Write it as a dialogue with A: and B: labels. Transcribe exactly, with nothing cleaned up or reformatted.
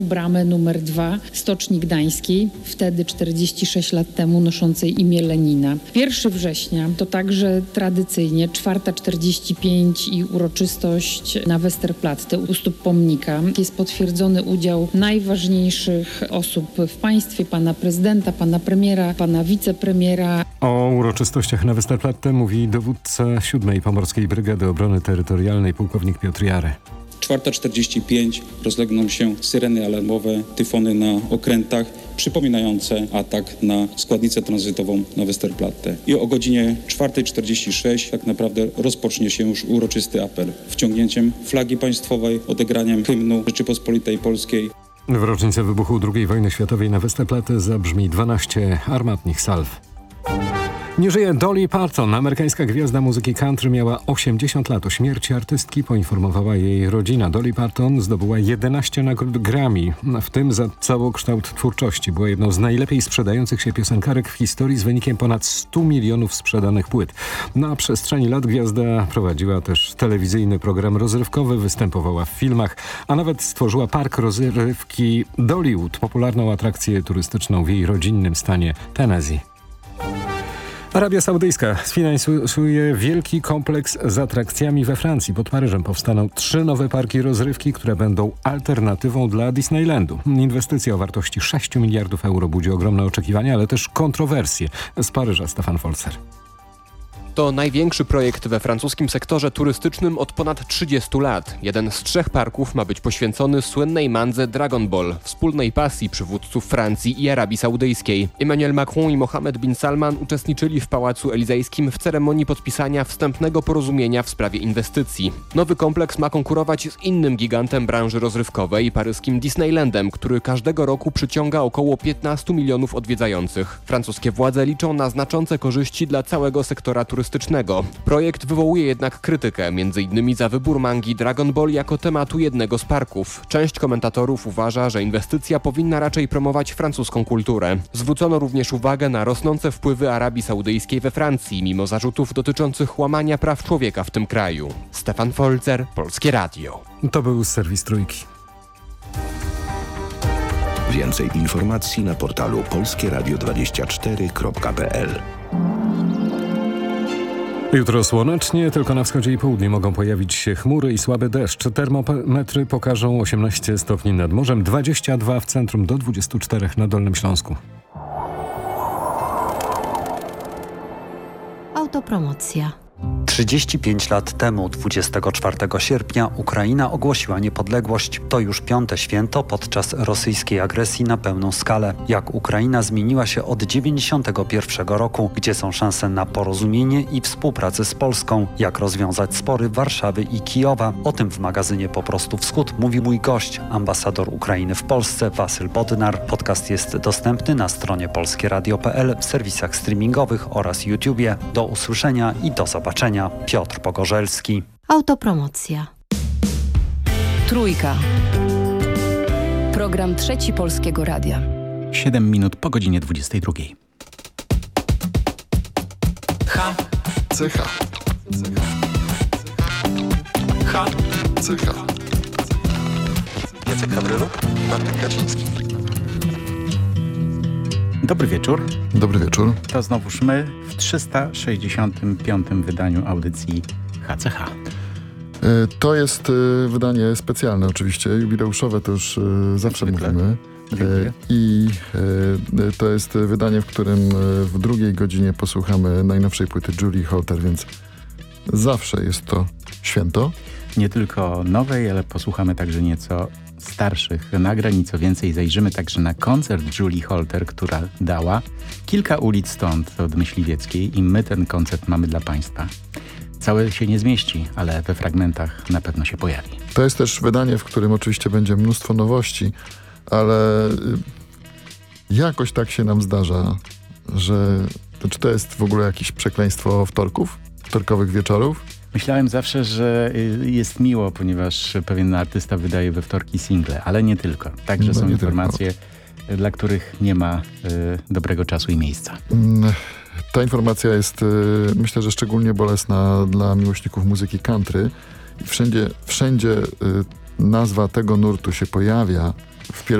A: bramę numer dwa Stoczni Gdańskiej, wtedy czterdzieści sześć lat temu noszącej imię Lenina. pierwszego września to także tradycyjnie czwarta czterdzieści pięć i uroczystość na Westerplatte u stóp pomnika. Jest potwierdzony udział najważniejszych osób w państwie, pana prezydenta, pana premiera, pana wicepremiera.
B: O uroczystościach na Westerplatte mówi dowódca siódmej Pomorskiej Brygady Obrony Terytorialnej pułkownik Piotr Jary.
C: czwarta czterdzieści pięć rozlegną się syreny alarmowe, tyfony na okrętach, przypominające atak na składnicę tranzytową na Westerplatte. I o godzinie czwarta czterdzieści sześć tak naprawdę rozpocznie się już uroczysty apel. Wciągnięciem flagi państwowej, odegraniem hymnu Rzeczypospolitej Polskiej.
B: W rocznicę wybuchu drugiej wojny światowej na Westerplatte zabrzmi dwanaście armatnich salw. Nie żyje Dolly Parton. Amerykańska gwiazda muzyki country miała osiemdziesiąt lat. O śmierci artystki poinformowała jej rodzina. Dolly Parton zdobyła jedenaście nagród Grammy, w tym za całokształt twórczości. Była jedną z najlepiej sprzedających się piosenkarek w historii z wynikiem ponad stu milionów sprzedanych płyt. Na przestrzeni lat gwiazda prowadziła też telewizyjny program rozrywkowy, występowała w filmach, a nawet stworzyła park rozrywki Dollywood, popularną atrakcję turystyczną w jej rodzinnym stanie Tennessee. Arabia Saudyjska sfinansuje wielki kompleks z atrakcjami we Francji. Pod Paryżem powstaną trzy nowe parki rozrywki, które będą alternatywą dla Disneylandu. Inwestycja o wartości sześć miliardów euro budzi ogromne oczekiwania, ale też kontrowersje. Z Paryża Stefan Folzer.
D: To największy projekt we francuskim sektorze turystycznym od ponad trzydziestu lat. Jeden z trzech parków ma być poświęcony słynnej mandze Dragon Ball, wspólnej pasji przywódców Francji i Arabii Saudyjskiej. Emmanuel Macron i Mohammed bin Salman uczestniczyli w Pałacu Elizejskim w ceremonii podpisania wstępnego porozumienia w sprawie inwestycji. Nowy kompleks ma konkurować z innym gigantem branży rozrywkowej, paryskim Disneylandem, który każdego roku przyciąga około piętnastu milionów odwiedzających. Francuskie władze liczą na znaczące korzyści dla całego sektora turystycznego. Projekt wywołuje jednak krytykę, między innymi za wybór mangi Dragon Ball jako tematu jednego z parków. Część komentatorów uważa, że inwestycja powinna raczej promować francuską kulturę. Zwrócono również uwagę na rosnące wpływy Arabii Saudyjskiej we Francji, mimo zarzutów dotyczących łamania praw człowieka w tym kraju. Stefan Folzer, Polskie Radio.
B: To był serwis Trójki.
E: Więcej informacji na portalu polskie radio dwadzieścia cztery kropka p l.
B: Jutro słonecznie, tylko na wschodzie i południu mogą pojawić się chmury i słaby deszcz. Termometry pokażą osiemnaście stopni nad morzem, dwadzieścia dwa w centrum do dwudziestu czterech na Dolnym Śląsku.
F: Autopromocja.
G: trzydzieści pięć lat temu, dwudziestego czwartego sierpnia, Ukraina ogłosiła niepodległość. To już piąte święto podczas rosyjskiej agresji na pełną skalę. Jak Ukraina zmieniła się od dziewięćdziesiątego pierwszego roku, gdzie są szanse na porozumienie i współpracę z Polską. Jak rozwiązać spory Warszawy i Kijowa. O tym w magazynie Po prostu Wschód mówi mój gość, ambasador Ukrainy w Polsce, Wasyl Bodnar. Podcast jest dostępny na stronie polskie radio kropka p l, w serwisach streamingowych oraz YouTubie. Do usłyszenia i do zobaczenia. Piotr Pogorzelski.
F: Autopromocja.
H: Trójka. Program Trzeci Polskiego Radia.
I: siedem minut po godzinie dwudziestej drugiej.
J: H. Cecha. H. Cecha. Jacek Hawryluk, Bartek Kaczyński.
I: Dobry wieczór.
J: Dobry wieczór.
I: To znowuż my w trzysta sześćdziesiątym piątym wydaniu audycji H C H.
J: To jest wydanie specjalne oczywiście, jubileuszowe to już zawsze Zwykle. mówimy. Dziękuję. I to jest wydanie, w którym w drugiej godzinie posłuchamy najnowszej płyty Julie Holter, więc zawsze jest to święto.
I: Nie tylko nowej, ale posłuchamy także nieco starszych nagrań i co więcej zajrzymy także na koncert Julie Holter, która dała kilka ulic stąd od Myśliwieckiej i my ten koncert mamy dla Państwa. Całe się nie zmieści, ale we fragmentach na pewno się pojawi.
J: To jest też wydanie, w którym oczywiście będzie mnóstwo nowości, ale jakoś tak się nam zdarza, że to, czy to jest w ogóle jakieś przekleństwo wtorków, wtorkowych wieczorów?
I: Myślałem zawsze, że jest miło, ponieważ pewien artysta wydaje we wtorki single, ale nie tylko. Także no, są informacje, tylko. dla których nie ma y, dobrego czasu i miejsca.
J: Ta informacja jest, y, myślę, że szczególnie bolesna dla miłośników muzyki country. Wszędzie, wszędzie y, nazwa tego nurtu się pojawia w